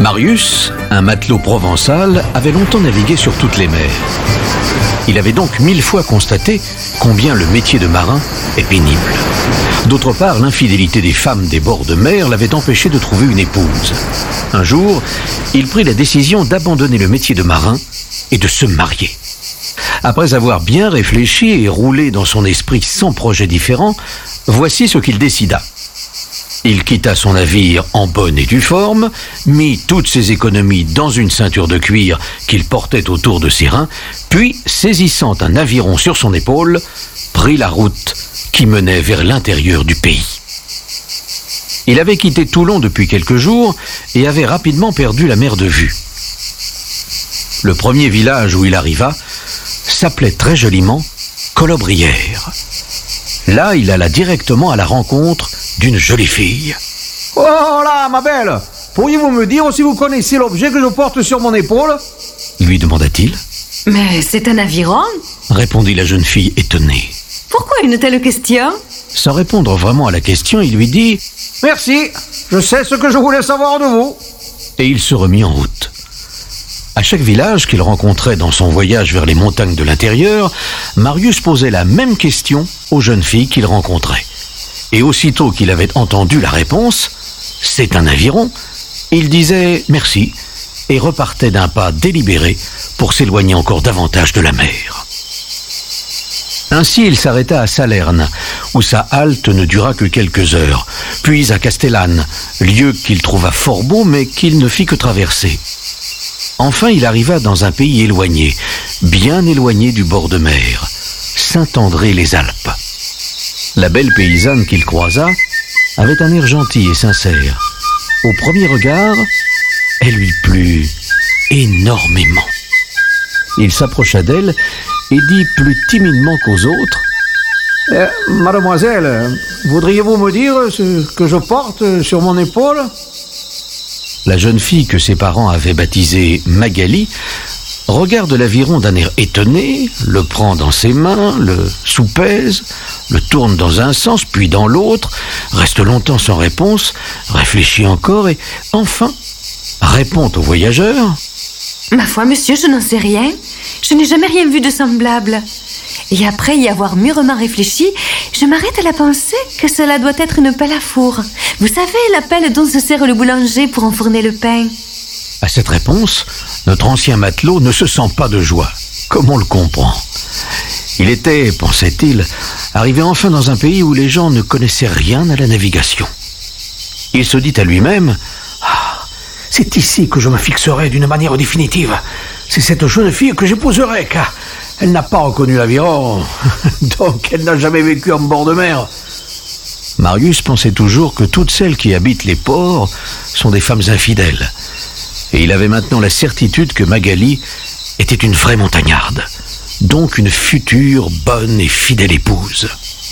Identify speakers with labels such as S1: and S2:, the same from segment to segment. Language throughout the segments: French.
S1: Marius, un matelot provençal, avait longtemps navigué sur toutes les mers. Il avait donc 1000 fois constaté combien le métier de marin est pénible. D'autre part, l'infidélité des femmes des bords de mer l'avait empêché de trouver une épouse. Un jour, il prit la décision d'abandonner le métier de marin et de se marier. Après avoir bien réfléchi et roulé dans son esprit 100 projets différents, voici ce qu'il décida. Il quitta son navire en bonne et due forme, mit toutes ses économies dans une ceinture de cuir qu'il portait autour de ses reins, puis, saisissant un aviron sur son épaule, prit la route qui menait vers l'intérieur du pays. Il avait quitté Toulon depuis quelques jours et avait rapidement perdu la mer de vue. Le premier village où il arriva s'appelait très joliment Colobrières. Là, il alla directement à la rencontre d'une jolie fille.
S2: « Oh là, ma belle, pourriez-vous me dire si vous connaissez l'objet que je porte sur mon épaule ?»
S1: lui demanda-t-il.
S3: « Mais c'est un aviron ?»
S1: répondit la jeune fille étonnée.
S3: « Pourquoi une telle question ?»
S1: Sans répondre vraiment à la question, il lui dit
S2: « Merci, je sais ce que je voulais savoir de vous. »
S1: Et il se remit en route. À chaque village qu'il rencontrait dans son voyage vers les montagnes de l'intérieur, Marius posait la même question aux jeunes filles qu'il rencontrait. Et aussitôt qu'il avait entendu la réponse, « C'est un aviron », il disait « merci » et repartait d'un pas délibéré pour s'éloigner encore davantage de la mer. Ainsi, il s'arrêta à Salerne, où sa halte ne dura que quelques heures, puis à Castellane, lieu qu'il trouva fort beau mais qu'il ne fit que traverser. Enfin, il arriva dans un pays éloigné, bien éloigné du bord de mer, Saint-André-les-Alpes. La belle paysanne qu'il croisa avait un air gentil et sincère. Au premier regard, elle lui plut énormément. Il s'approcha d'elle et dit plus timidement qu'aux autres
S2: « Mademoiselle, voudriez-vous me dire ce que je porte sur mon épaule ?»
S1: La jeune fille que ses parents avaient baptisée Magali regarde l'aviron d'un air étonné, le prend dans ses mains, le soupèse, le tourne dans un sens puis dans l'autre, reste longtemps sans réponse, réfléchit encore et enfin répond au voyageur.
S3: « Ma foi, monsieur, je n'en sais rien. Je n'ai jamais rien vu de semblable. Et après y avoir mûrement réfléchi, je m'arrête à la pensée que cela doit être une pelle à four. Vous savez, la pelle dont se sert le boulanger pour enfourner le pain. »
S1: À cette réponse, notre ancien matelot ne se sent pas de joie, comme on le comprend. Il était, pensait-il, arrivé enfin dans un pays où les gens ne connaissaient rien à la navigation. Il se dit à lui-même « C'est ici que je me fixerai d'une manière définitive. C'est cette jeune fille que j'épouserai, car elle n'a pas reconnu l'aviron, donc elle n'a jamais vécu en bord de mer. » Marius pensait toujours que toutes celles qui habitent les ports sont des femmes infidèles. Et il avait maintenant la certitude que Magali était une vraie montagnarde, donc une future bonne et fidèle épouse.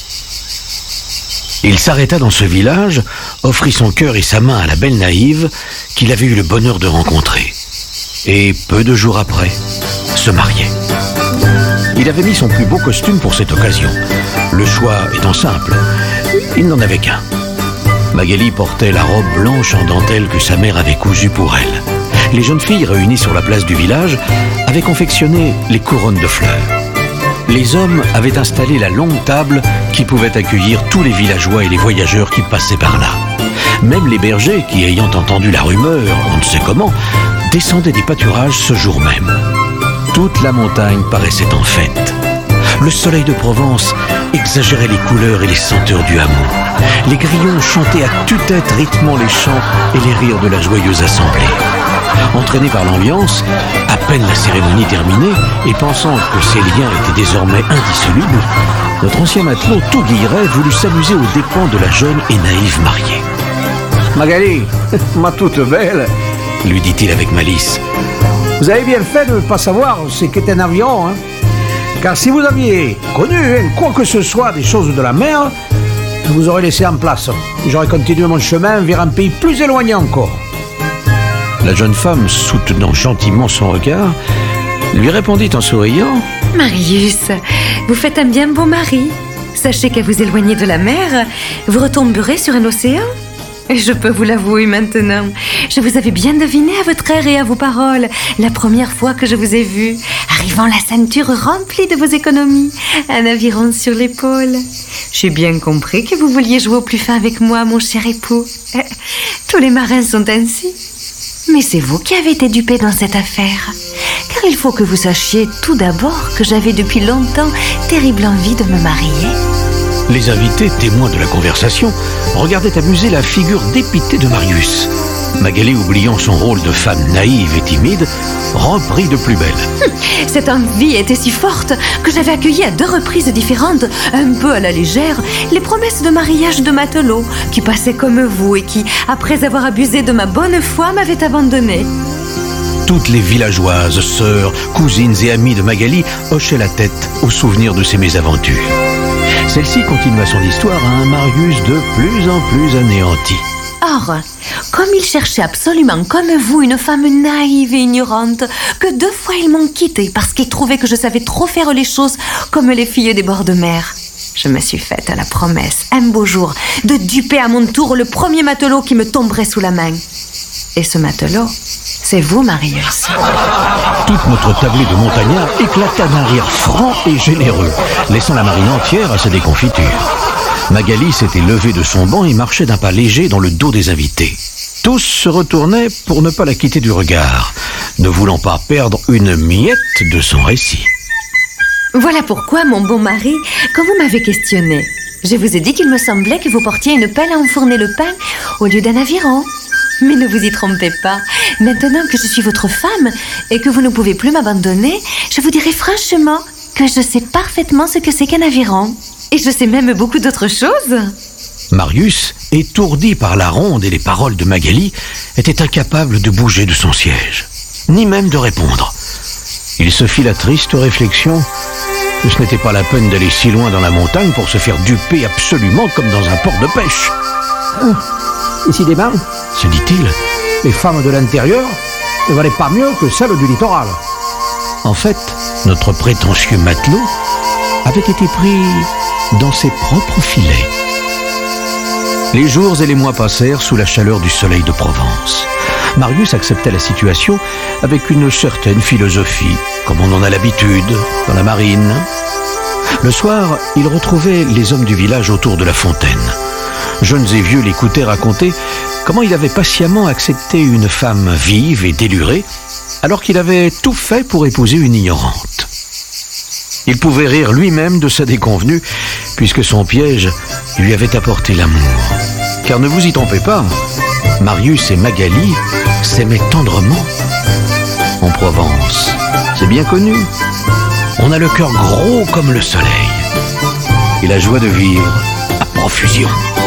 S1: Il s'arrêta dans ce village, offrit son cœur et sa main à la belle naïve qu'il avait eu le bonheur de rencontrer. Et peu de jours après, se mariait. Il avait mis son plus beau costume pour cette occasion, le choix étant simple, il n'en avait qu'un. Magali portait la robe blanche en dentelle que sa mère avait cousue pour elle. Les jeunes filles réunies sur la place du village avaient confectionné les couronnes de fleurs. Les hommes avaient installé la longue table qui pouvait accueillir tous les villageois et les voyageurs qui passaient par là. Même les bergers, qui ayant entendu la rumeur, on ne sait comment, descendaient des pâturages ce jour même. Toute la montagne paraissait en fête. Le soleil de Provence exagérait les couleurs et les senteurs du hameau. Les grillons chantaient à tue-tête rythmant les chants et les rires de la joyeuse assemblée. Entraîné par l'ambiance, à peine la cérémonie terminée, et pensant que ces liens étaient désormais indissolubles, notre ancien matelot tout guilleret voulut s'amuser aux dépens de la jeune et naïve mariée.
S2: « Magali, ma toute belle,
S1: lui dit-il avec malice.
S2: Vous avez bien fait de ne pas savoir ce qu'est un avion, hein? Car si vous aviez connu quoi que ce soit des choses de la mer, je vous aurais laissé en place. J'aurais continué mon chemin vers un pays plus éloigné encore. »
S1: La jeune femme, soutenant gentiment son regard, lui répondit en souriant.
S3: « Marius, vous faites un bien beau mari. Sachez qu'à vous éloigner de la mer, vous retomberez sur un océan. Et je peux vous l'avouer maintenant, je vous avais bien deviné à votre air et à vos paroles la première fois que je vous ai vu, arrivant la ceinture remplie de vos économies, un aviron sur l'épaule. J'ai bien compris que vous vouliez jouer au plus fin avec moi, mon cher époux. Tous les marins sont ainsi. Mais c'est vous qui avez été dupé dans cette affaire. Car il faut que vous sachiez tout d'abord que j'avais depuis longtemps terrible envie de me marier.
S1: Les invités, témoins de la conversation, regardaient amuser la figure dépitée de Marius. Magali, oubliant son rôle de femme naïve et timide, reprit de plus belle.
S3: Cette envie était si forte que j'avais accueilli à 2 reprises différentes, un peu à la légère, les promesses de mariage de matelots qui passaient comme vous et qui, après avoir abusé de ma bonne foi, m'avaient abandonnée.
S1: Toutes les villageoises, sœurs, cousines et amies de Magali hochaient la tête au souvenir de ces mésaventures. Celle-ci continua son histoire à un Marius de plus en plus anéanti.
S3: Or, comme il cherchait absolument comme vous une femme naïve et ignorante, que 2 fois ils m'ont quittée parce qu'ils trouvaient que je savais trop faire les choses comme les filles des bords de mer, je me suis faite à la promesse, un beau jour, de duper à mon tour le premier matelot qui me tomberait sous la main. Et ce matelot, c'est vous, Marius.
S1: Toute notre tablée de montagnards éclata d'un rire franc et généreux, laissant la marine entière à sa déconfiture. Magali s'était levée de son banc et marchait d'un pas léger dans le dos des invités. Tous se retournaient pour ne pas la quitter du regard, ne voulant pas perdre une miette de son récit.
S3: Voilà pourquoi, mon bon mari, quand vous m'avez questionné, je vous ai dit qu'il me semblait que vous portiez une pelle à enfourner le pain au lieu d'un aviron. Mais ne vous y trompez pas. Maintenant que je suis votre femme et que vous ne pouvez plus m'abandonner, je vous dirai franchement que je sais parfaitement ce que c'est qu'un aviron. Et je sais même beaucoup d'autres choses.
S1: Marius, étourdi par la ronde et les paroles de Magali, était incapable de bouger de son siège, ni même de répondre. Il se fit la triste réflexion que ce n'était pas la peine d'aller si loin dans la montagne pour se faire duper absolument comme dans un port de pêche.
S2: Décidément,
S1: Se dit-il,
S2: les femmes de l'intérieur ne valaient pas mieux que celles du littoral.
S1: en fait, notre prétentieux matelot avait été pris dans ses propres filets. Les jours et les mois passèrent sous la chaleur du soleil de Provence. Marius acceptait la situation avec une certaine philosophie, comme on en a l'habitude dans la marine. Le soir, il retrouvait les hommes du village autour de la fontaine. Jeunes et vieux l'écoutaient raconter comment il avait patiemment accepté une femme vive et délurée, alors qu'il avait tout fait pour épouser une ignorante. Il pouvait rire lui-même de sa déconvenue, puisque son piège lui avait apporté l'amour. Car ne vous y trompez pas, Marius et Magali s'aimaient tendrement. En Provence, c'est bien connu, on a le cœur gros comme le soleil et la joie de vivre à profusion.